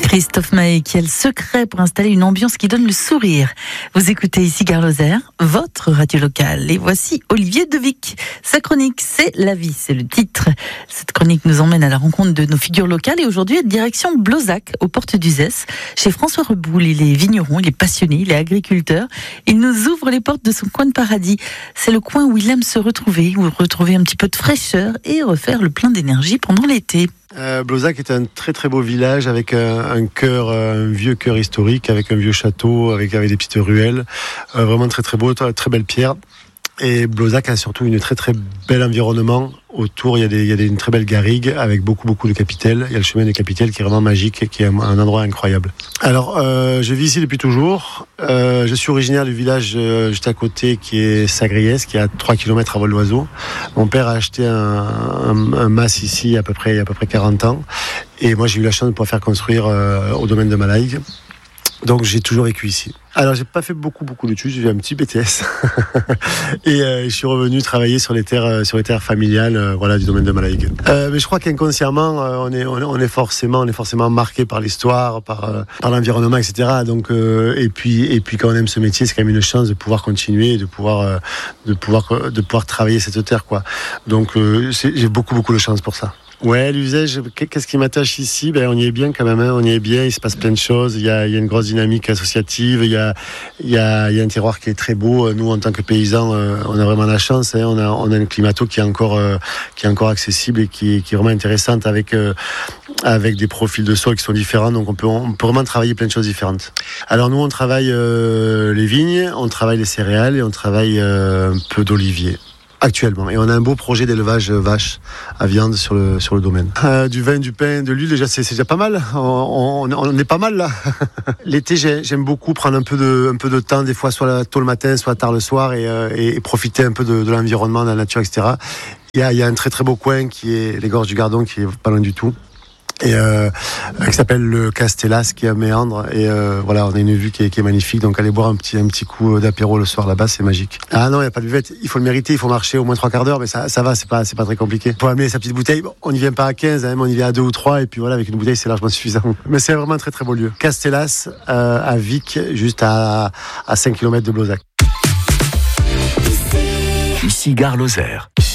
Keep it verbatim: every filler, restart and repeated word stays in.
Christophe Mahé qui a le secret pour installer une ambiance qui donne le sourire. Vous écoutez ici Gare Lozère, votre radio locale. Et voici Olivier Devic. Sa chronique, c'est la vie, c'est le titre. Cette chronique nous emmène à la rencontre de nos figures locales. Et aujourd'hui, direction Blozac, aux portes d'Uzès, chez François Reboul. Il est vigneron, il est passionné, il est agriculteur. Il nous ouvre les portes de son coin de paradis. C'est le coin où il aime se retrouver, où retrouver un petit peu de fraîcheur et refaire le plein d'énergie pendant l'été. Euh, Blozac est un très très beau village avec un, un cœur, un vieux cœur historique, avec un vieux château, avec, avec des petites ruelles, euh, vraiment très très beau, très belle pierre. Et Blozac a surtout une très très bel environnement. Autour, il y a, des, il y a des, une très belle garrigue avec beaucoup beaucoup de capitelles. Il y a le chemin des capitelles qui est vraiment magique, qui est un, un endroit incroyable. Alors, euh, je vis ici depuis toujours. Euh, je suis originaire du village euh, juste à côté qui est Sagriès, qui est à trois kilomètres à vol d'oiseau. Mon père a acheté un, un, un mas ici il y a à peu près, il y a à peu près quarante ans. Et moi, j'ai eu la chance de pouvoir faire construire euh, au domaine de Malaïgue. Donc j'ai toujours vécu ici. Alors j'ai pas fait beaucoup beaucoup d'études, j'ai fait un petit B T S et euh, je suis revenu travailler sur les terres euh, sur les terres familiales, euh, voilà, du domaine de Malaïgue. Euh, mais je crois qu'inconsciemment euh, on est on est forcément on est forcément marqué par l'histoire, par euh, par l'environnement, et cetera. Donc euh, et puis et puis quand on aime ce métier, c'est quand même une chance de pouvoir continuer, de pouvoir euh, de pouvoir de pouvoir travailler cette terre, quoi. Donc euh, c'est, j'ai beaucoup beaucoup de chance pour ça. Ouais, l'usage, qu'est-ce qui m'attache ici? Ben, on y est bien quand même, hein. On y est bien, il se passe plein de choses, il y a, il y a une grosse dynamique associative, il y a, il y a, il y a un terroir qui est très beau. Nous, en tant que paysans, euh, on a vraiment la chance, hein. On a, on a un climato qui est encore, euh, qui est encore accessible et qui, qui est vraiment intéressante avec, euh, avec des profils de sol qui sont différents. Donc, on peut, on peut vraiment travailler plein de choses différentes. Alors, nous, on travaille euh, les vignes, on travaille les céréales et on travaille euh, un peu d'olivier. Actuellement. Et on a un beau projet d'élevage vache à viande sur le, sur le domaine. Euh, du vin, du pain, de l'huile, déjà, c'est, c'est déjà pas mal. On, on, on est pas mal, là. L'été, j'ai, j'aime beaucoup prendre un peu de, un peu de temps, des fois, soit tôt le matin, soit tard le soir, et, euh, et profiter un peu de, de l'environnement, de la nature, et cetera. Il y a, il y a un très très beau coin qui est les Gorges du Gardon, qui est pas loin du tout. Et euh, qui s'appelle le Castellas, qui est un méandre, et euh, voilà, on a une vue qui est, qui est magnifique. Donc aller boire un petit un petit coup d'apéro le soir là-bas, c'est magique. Ah non, il y a pas de buvette, il faut le mériter, il faut marcher au moins trois quarts d'heure, mais ça ça va, c'est pas c'est pas très compliqué. Pour amener sa petite bouteille, bon, on n'y vient pas à quinze, hein, mais on y vient à deux ou trois, et puis voilà, avec une bouteille c'est largement suffisant. Mais c'est vraiment un très très beau lieu. Castellas euh, à Vic, juste à à cinq kilomètres de Blozac. Ici Gare Lozère.